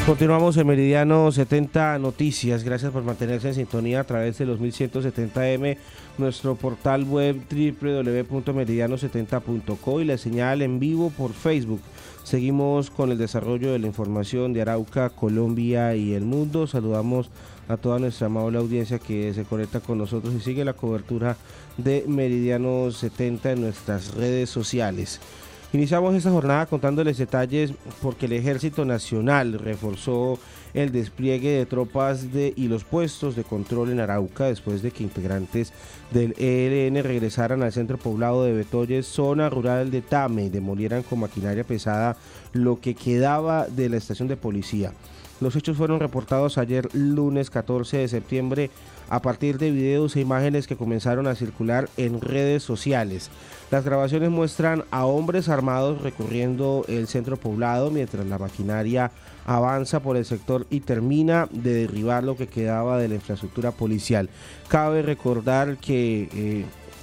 Continuamos en Meridiano 70 Noticias. Gracias por mantenerse en sintonía a través de los 1170M, nuestro portal web www.meridiano70.co y la señal en vivo por Facebook. Seguimos con el desarrollo de la información de Arauca, Colombia y el mundo. Saludamos a toda nuestra amable audiencia que se conecta con nosotros y sigue la cobertura de Meridiano 70 en nuestras redes sociales. Iniciamos esta jornada contándoles detalles porque el Ejército Nacional reforzó el despliegue de tropas y los puestos de control en Arauca después de que integrantes del ELN regresaran al centro poblado de Betoyes, zona rural de Tame, y demolieran con maquinaria pesada lo que quedaba de la estación de policía. Los hechos fueron reportados ayer lunes 14 de septiembre a partir de videos e imágenes que comenzaron a circular en redes sociales. Las grabaciones muestran a hombres armados recorriendo el centro poblado mientras la maquinaria avanza por el sector y termina de derribar lo que quedaba de la infraestructura policial. Cabe recordar que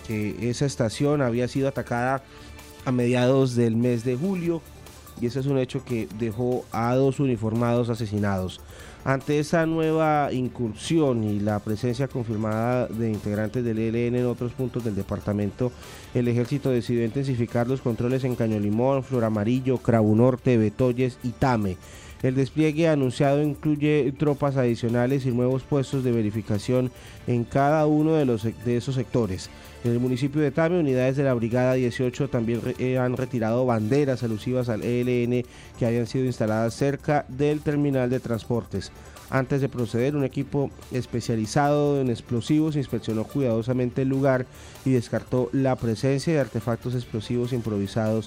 esa estación había sido atacada a mediados del mes de julio y ese es un hecho que dejó a 2 uniformados asesinados. Ante esa nueva incursión y la presencia confirmada de integrantes del ELN en otros puntos del departamento, el ejército decidió intensificar los controles en Caño Limón, Flor Amarillo, Crabu Norte, Betoyes y Tame. El despliegue anunciado incluye tropas adicionales y nuevos puestos de verificación en cada uno de esos sectores. En el municipio de Tame, unidades de la Brigada 18 también han retirado banderas alusivas al ELN que habían sido instaladas cerca del terminal de transportes. Antes de proceder, un equipo especializado en explosivos inspeccionó cuidadosamente el lugar y descartó la presencia de artefactos explosivos improvisados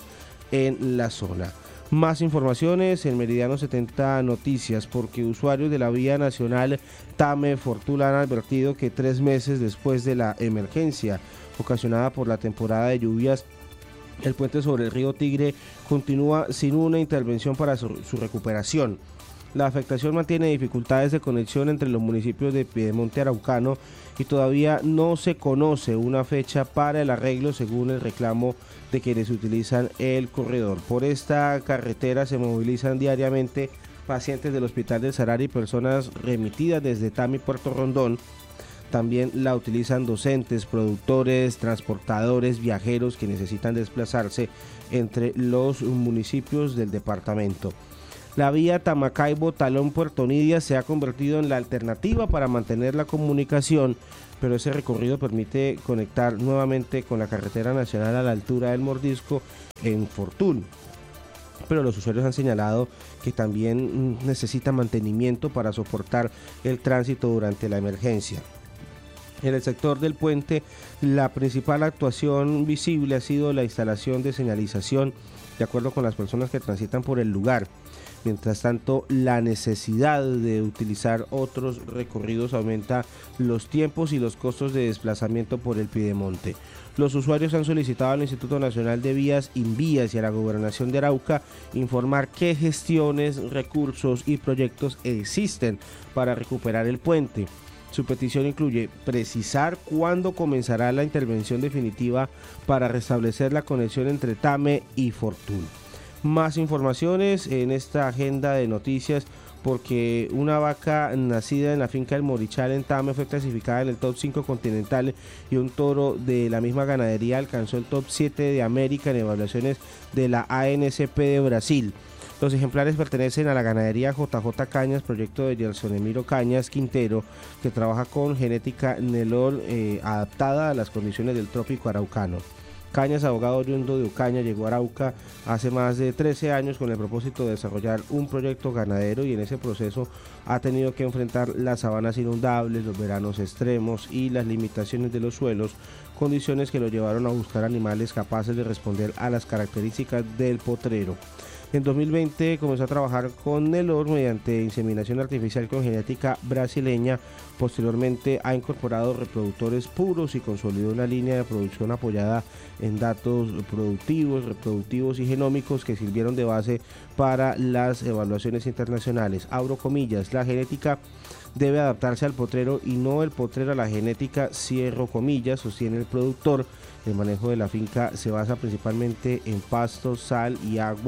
en la zona. Más informaciones en Meridiano 70 Noticias, porque usuarios de la vía nacional Tame-Fortuna han advertido que 3 meses después de la emergencia ocasionada por la temporada de lluvias, el puente sobre el río Tigre continúa sin una intervención para su recuperación. La afectación mantiene dificultades de conexión entre los municipios de Piedemonte Araucano y todavía no se conoce una fecha para el arreglo según el reclamo de quienes utilizan el corredor. Por esta carretera se movilizan diariamente pacientes del Hospital del Salar y personas remitidas desde Tame y Puerto Rondón. También la utilizan docentes, productores, transportadores, viajeros que necesitan desplazarse entre los municipios del departamento. La vía Tamacaibo-Talón-Puerto Nidia se ha convertido en la alternativa para mantener la comunicación, pero ese recorrido permite conectar nuevamente con la carretera nacional a la altura del Mordisco en Fortún. Pero los usuarios han señalado que también necesita mantenimiento para soportar el tránsito durante la emergencia. En el sector del puente, la principal actuación visible ha sido la instalación de señalización de acuerdo con las personas que transitan por el lugar. Mientras tanto, la necesidad de utilizar otros recorridos aumenta los tiempos y los costos de desplazamiento por el Piedemonte. Los usuarios han solicitado al Instituto Nacional de Vías, INVÍAS, y a la Gobernación de Arauca informar qué gestiones, recursos y proyectos existen para recuperar el puente. Su petición incluye precisar cuándo comenzará la intervención definitiva para restablecer la conexión entre Tame y Fortún. Más informaciones en esta agenda de noticias, porque una vaca nacida en la finca del Morichal en Tame fue clasificada en el top 5 continental y un toro de la misma ganadería alcanzó el top 7 de América en evaluaciones de la ANSP de Brasil. Los ejemplares pertenecen a la ganadería JJ Cañas, proyecto de Gerson Emiro Cañas Quintero, que trabaja con genética Nelor adaptada a las condiciones del trópico araucano. Cañas, abogado oriundo de Ocaña, llegó a Arauca hace más de 13 años con el propósito de desarrollar un proyecto ganadero y en ese proceso ha tenido que enfrentar las sabanas inundables, los veranos extremos y las limitaciones de los suelos, condiciones que lo llevaron a buscar animales capaces de responder a las características del potrero. En 2020 comenzó a trabajar con Nelor mediante inseminación artificial con genética brasileña. Posteriormente ha incorporado reproductores puros y consolidó una línea de producción apoyada en datos productivos, reproductivos y genómicos que sirvieron de base para las evaluaciones internacionales. Abro comillas, la genética debe adaptarse al potrero y no el potrero a la genética, cierro comillas, sostiene el productor. El manejo de la finca se basa principalmente en pasto, sal y agua,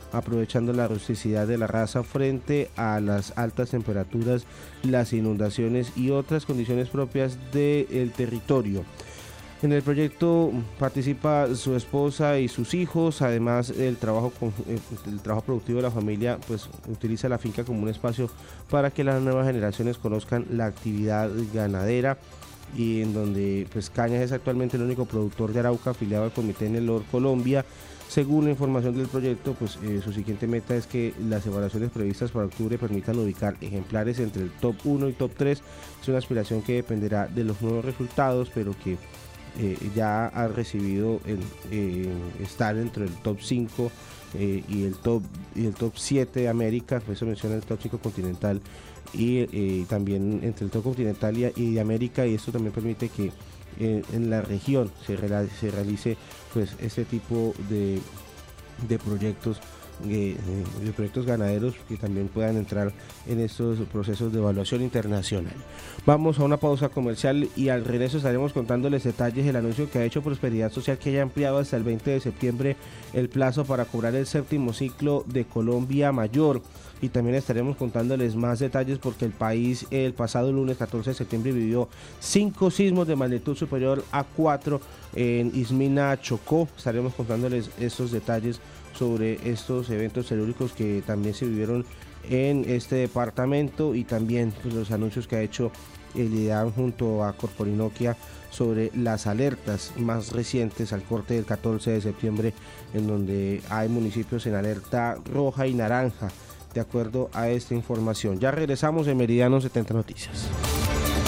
aprovechando la rusticidad de la raza frente a las altas temperaturas, las inundaciones y otras condiciones propias del territorio. En el proyecto participa su esposa y sus hijos. Además, el trabajo productivo de la familia pues utiliza la finca como un espacio para que las nuevas generaciones conozcan la actividad ganadera, y en donde pues Cañas es actualmente el único productor de Arauca afiliado al Comité Enelor Colombia. Según la información del proyecto, pues su siguiente meta es que las evaluaciones previstas para octubre permitan ubicar ejemplares entre el top 1 y top 3. Es una aspiración que dependerá de los nuevos resultados, pero que ya ha recibido estar entre el top 5 y el top 7 de América. Eso menciona el top 5 continental y también entre el top continental y de América, y esto también permite que en la región se realice pues este tipo de proyectos ganaderos que también puedan entrar en estos procesos de evaluación internacional. Vamos a una pausa comercial y al regreso estaremos contándoles detalles del anuncio que ha hecho Prosperidad Social, que haya ampliado hasta el 20 de septiembre el plazo para cobrar el séptimo ciclo de Colombia Mayor, y también estaremos contándoles más detalles porque el país el pasado lunes 14 de septiembre vivió 5 sismos de magnitud superior a 4 en Ismina, Chocó. Estaremos contándoles estos detalles sobre estos eventos telúricos que también se vivieron en este departamento, y también pues, los anuncios que ha hecho el IDEAM junto a Corporinoquia sobre las alertas más recientes al corte del 14 de septiembre, en donde hay municipios en alerta roja y naranja, de acuerdo a esta información. Ya regresamos en Meridiano 70 Noticias.